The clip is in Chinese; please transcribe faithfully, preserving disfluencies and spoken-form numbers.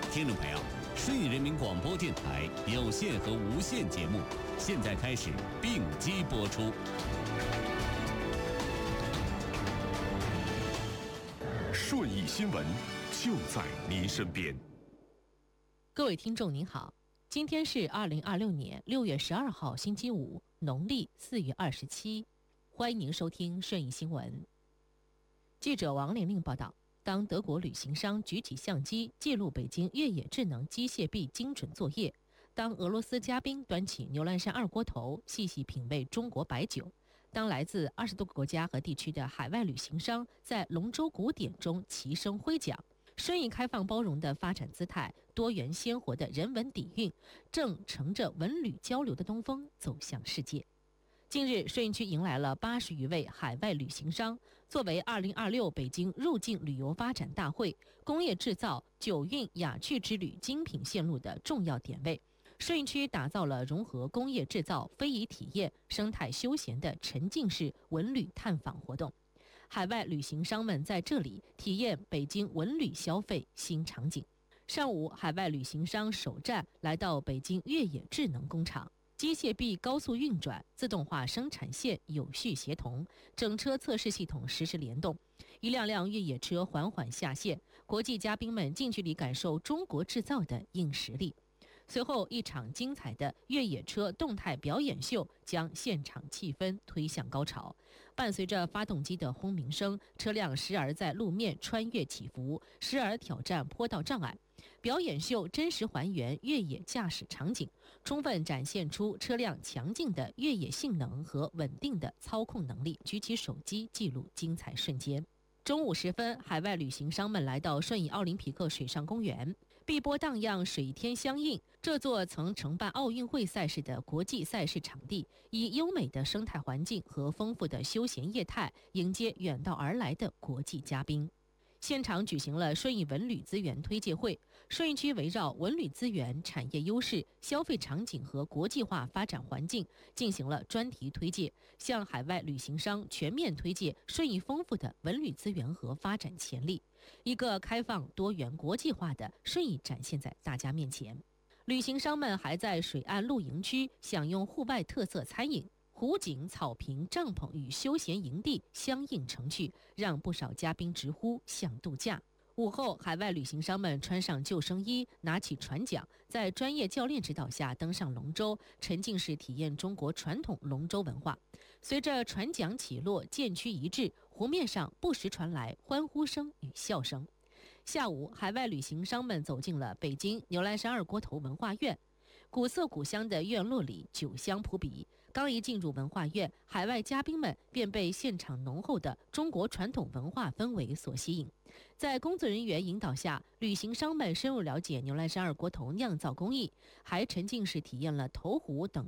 听众朋友，顺义人民广播电台有线和无线节目现在开始并机播出。 顺义新闻就在您身边。 各位听众您好，今天是二零二六年六月十二号星期五，农历四月二十七，欢迎您收听顺义新闻。记者王玲玲报道，当德国旅行商举起相机记录北京越野智能机械臂精准作业，当俄罗斯嘉宾端起牛栏山二锅头细细品味中国白酒，当来自二十多个国家和地区的海外旅行商在龙舟鼓点中齐声挥桨，顺义开放包容的发展姿态，多元鲜活的人文底蕴，正乘着文旅交流的东风走向世界。近日，顺义区迎来了八十余位海外旅行商，作为二零二六北京入境旅游发展大会工业制造九运雅趣之旅精品线路的重要点位，顺义区打造了融合工业制造、非遗体验、生态休闲的沉浸式文旅探访活动。海外旅行商们在这里体验北京文旅消费新场景。上午，海外旅行商首站来到北京越野智能工厂，机械臂高速运转，自动化生产线有序协同，整车测试系统实时联动，一辆辆越野车缓缓下线，国际嘉宾们近距离感受中国制造的硬实力。随后，一场精彩的越野车动态表演秀将现场气氛推向高潮。伴随着发动机的轰鸣声，车辆时而在路面穿越起伏，时而挑战坡道障碍。表演秀真实还原越野驾驶场景，充分展现出车辆强劲的越野性能和稳定的操控能力。举起手机记录精彩瞬间。中午时分，海外旅行商们来到顺义奥林匹克水上公园，碧波荡漾，水天相映。这座曾承办奥运会赛事的国际赛事场地，以优美的生态环境和丰富的休闲业态迎接远道而来的国际嘉宾。现场举行了顺义文旅资源推介会，顺义区围绕文旅资源、产业优势、消费场景和国际化发展环境进行了专题推介，向海外旅行商全面推介顺义丰富的文旅资源和发展潜力，一个开放、多元、国际化的顺义展现在大家面前。旅行商们还在水岸露营区享用户外特色餐饮，湖景、草坪、帐篷与休闲营地相映成趣，让不少嘉宾直呼像度假。午后，海外旅行商们穿上救生衣，拿起船桨，在专业教练指导下登上龙舟，沉浸式体验中国传统龙舟文化。随着船桨起落，舰躯一致，湖面上不时传来欢呼声与笑声。下午，海外旅行商们走进了北京牛栏山二锅头文化院。古色古香的院落里酒香扑鼻，刚一进入文化院，海外嘉宾们便被现场浓厚的中国传统文化氛围所吸引。在工作人员引导下，旅行商们深入了解牛栏山二锅头酿造工艺，还沉浸式体验了投壶等